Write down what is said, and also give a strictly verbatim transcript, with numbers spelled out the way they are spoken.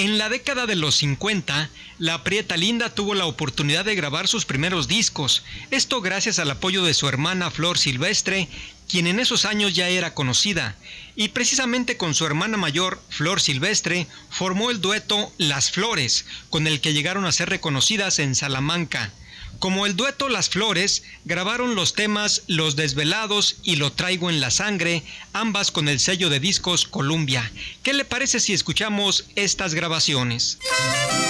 En la década de los cincuenta, la Prieta Linda tuvo la oportunidad de grabar sus primeros discos, esto gracias al apoyo de su hermana Flor Silvestre, quien en esos años ya era conocida, y precisamente con su hermana mayor, Flor Silvestre, formó el dueto Las Flores, con el que llegaron a ser reconocidas en Salamanca. Como el dueto Las Flores, grabaron los temas Los Desvelados y Lo Traigo en la Sangre, ambas con el sello de discos Columbia. ¿Qué le parece si escuchamos estas grabaciones?